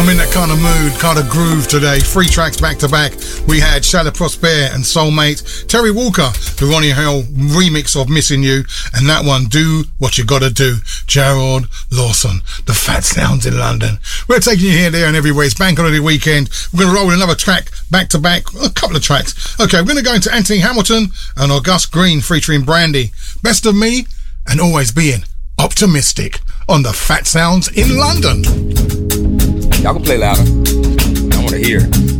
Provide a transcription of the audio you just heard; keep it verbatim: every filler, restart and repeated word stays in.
I'm in that kind of mood, kind of groove today. Three tracks back to back. We had Shala Prosper and Soulmate, Terry Walker, the Ronnie Hill remix of Missing You, and that one, Do What You Gotta Do, Gerald Lawson, the Fat Sounds in London. We're taking you here, there and everywhere. It's Bank Holiday weekend. We're going to roll another track back to back, a couple of tracks. Okay, we're going to go into Anthony Hamilton and August Green featuring Brandy. Best of Me and Always Being Optimistic on the Fat Sounds in London. Y'all can play louder. I want to hear it.